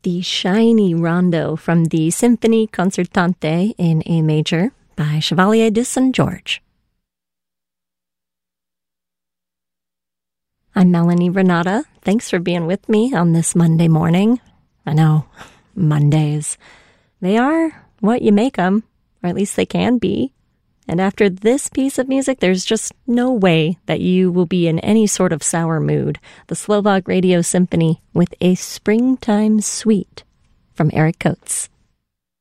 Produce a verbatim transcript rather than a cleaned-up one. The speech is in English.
the shiny rondo from the Symphonie Concertante in A major by Chevalier de Saint George. I'm Melanie Renata. Thanks for being with me on this Monday morning. I know, Mondays. They are what you make them, or at least they can be. And after this piece of music, there's just no way that you will be in any sort of sour mood. The Slovak Radio Symphony with A Springtime Suite from Eric Coates.